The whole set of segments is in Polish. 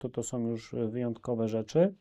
to są już wyjątkowe rzeczy.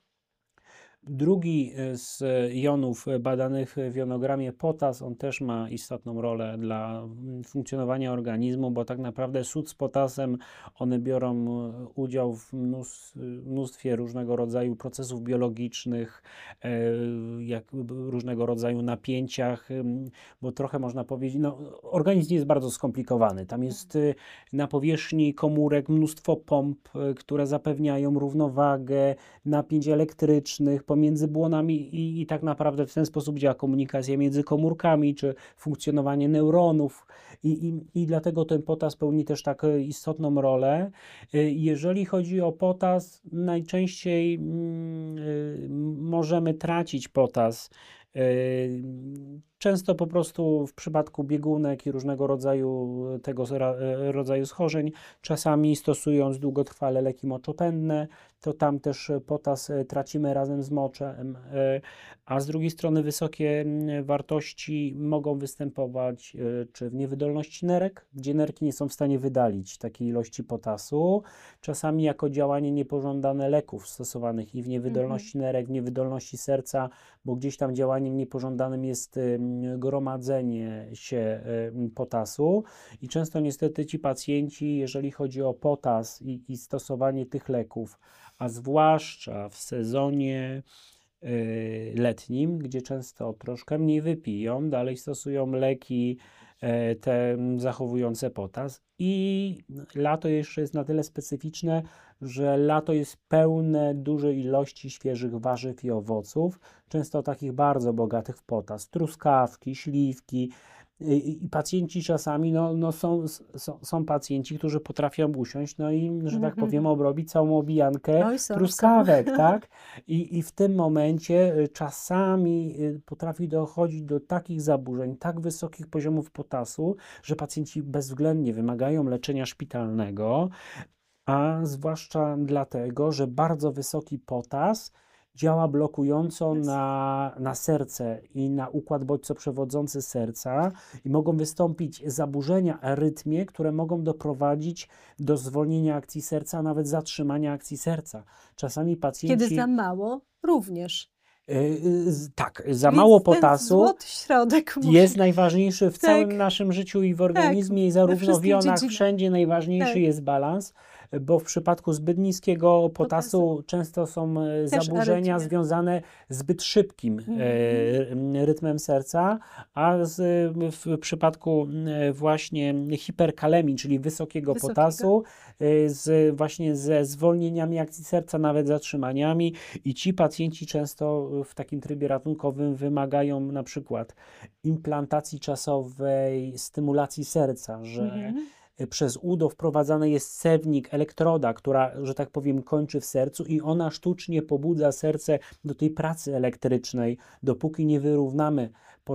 Drugi z jonów badanych w jonogramie, potas, on też ma istotną rolę dla funkcjonowania organizmu, bo tak naprawdę sód z potasem, one biorą udział w mnóstwie różnego rodzaju procesów biologicznych, jak różnego rodzaju napięciach, bo trochę można powiedzieć, organizm jest bardzo skomplikowany. Tam jest na powierzchni komórek mnóstwo pomp, które zapewniają równowagę napięć elektrycznych pomiędzy błonami i tak naprawdę w ten sposób działa komunikacja między komórkami, czy funkcjonowanie neuronów i dlatego ten potas pełni też tak istotną rolę. Jeżeli chodzi o potas, najczęściej możemy tracić potas. Często po prostu w przypadku biegunek i różnego rodzaju tego rodzaju schorzeń, czasami stosując długotrwale leki moczopędne, to tam też potas tracimy razem z moczem, a z drugiej strony wysokie wartości mogą występować czy w niewydolności nerek, gdzie nerki nie są w stanie wydalić takiej ilości potasu, czasami jako działanie niepożądane leków stosowanych i w niewydolności nerek, w niewydolności serca, bo gdzieś tam działaniem niepożądanym jest gromadzenie się potasu i często niestety ci pacjenci, jeżeli chodzi o potas i stosowanie tych leków, a zwłaszcza w sezonie letnim, gdzie często troszkę mniej wypiją, dalej stosują leki te zachowujące potas i lato jeszcze jest na tyle specyficzne, że lato jest pełne dużej ilości świeżych warzyw i owoców, często takich bardzo bogatych w potas, truskawki, śliwki. I pacjenci czasami, są pacjenci, którzy potrafią usiąść, i, że tak powiem, obrobić całą obijankę truskawek, tak? I w tym momencie czasami potrafi dochodzić do takich zaburzeń, tak wysokich poziomów potasu, że pacjenci bezwzględnie wymagają leczenia szpitalnego, a zwłaszcza dlatego, że bardzo wysoki potas działa blokująco na serce i na układ bodźcoprzewodzący serca i mogą wystąpić zaburzenia arytmie, które mogą doprowadzić do zwolnienia akcji serca, a nawet zatrzymania akcji serca. Czasami pacjenci... Kiedy za mało również. Tak, za mało potasu złoty środek jest najważniejszy w całym naszym życiu i w organizmie, i zarówno w jonach, wszędzie najważniejszy jest balans, bo w przypadku zbyt niskiego potasu często są zaburzenia związane z zbyt szybkim rytmem serca, a w przypadku właśnie hiperkalemii, czyli wysokiego potasu, właśnie ze zwolnieniami akcji serca, nawet zatrzymaniami, i ci pacjenci często w takim trybie ratunkowym wymagają na przykład implantacji czasowej stymulacji serca, że przez udo wprowadzany jest cewnik, elektroda, która, że tak powiem, kończy w sercu i ona sztucznie pobudza serce do tej pracy elektrycznej, dopóki nie wyrównamy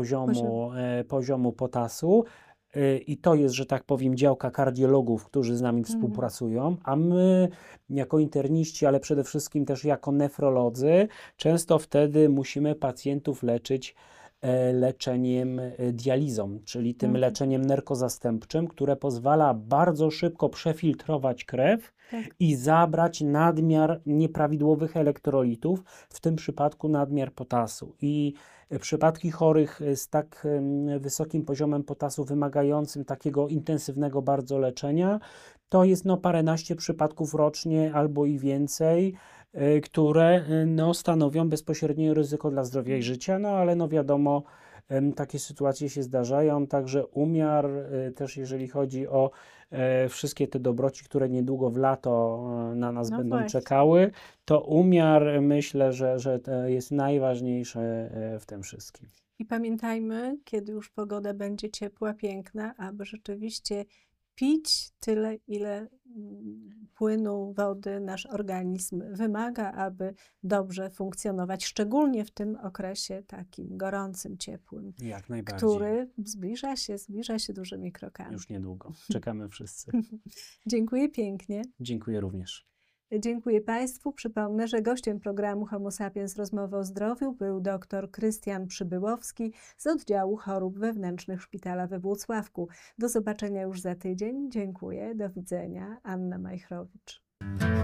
poziomu potasu. I to jest, że tak powiem, działka kardiologów, którzy z nami współpracują, a my jako interniści, ale przede wszystkim też jako nefrolodzy, często wtedy musimy pacjentów leczyć leczeniem dializą, czyli tym leczeniem nerkozastępczym, które pozwala bardzo szybko przefiltrować krew i zabrać nadmiar nieprawidłowych elektrolitów, w tym przypadku nadmiar potasu. I przypadki chorych z tak wysokim poziomem potasu, wymagającym takiego intensywnego bardzo leczenia, to jest paręnaście przypadków rocznie albo i więcej, które stanowią bezpośrednie ryzyko dla zdrowia i życia, ale wiadomo, takie sytuacje się zdarzają, także umiar też, jeżeli chodzi o wszystkie te dobroci, które niedługo w lato na nas będą czekały, to umiar, myślę, że to jest najważniejsze w tym wszystkim. I pamiętajmy, kiedy już pogoda będzie ciepła, piękna, aby rzeczywiście pić tyle, ile płynu, wody nasz organizm wymaga, aby dobrze funkcjonować, szczególnie w tym okresie takim gorącym, ciepłym, jak najbardziej, który zbliża się dużymi krokami. Już niedługo. Czekamy wszyscy. Dziękuję pięknie. Dziękuję również. Dziękuję Państwu. Przypomnę, że gościem programu Homo Sapiens Rozmowy o Zdrowiu był dr Krystian Przybyłowski z oddziału chorób wewnętrznych Szpitala we Włocławku. Do zobaczenia już za tydzień. Dziękuję. Do widzenia. Anna Majchrowicz.